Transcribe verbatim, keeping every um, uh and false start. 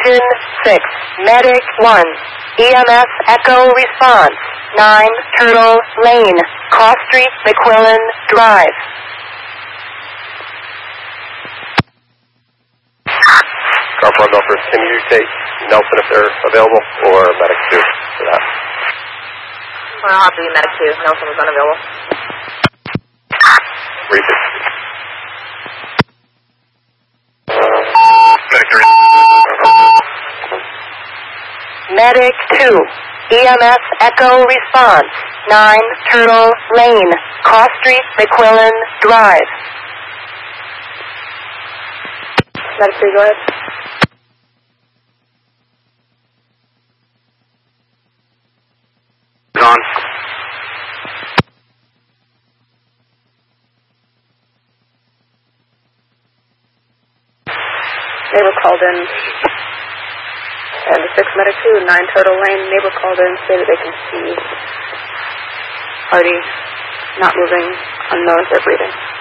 Engine six, Medic one, E M S Echo Response, nine, Turtle Lane, Cross Street, McQuillan Drive. Car front numbers, can you take Nelson if they're available, or Medic two for that? Well, I'll have to be Medic two. Nelson was unavailable. Repeat. Medic two, E M S Echo Response, nine, Turtle Lane, Cross Street, McQuillan Drive. Medic three, go ahead. On. Neighbor called in. And the six Medic two, nine Turtle Lane. Neighbor called in, stated they can see party not moving, unknown if they're breathing.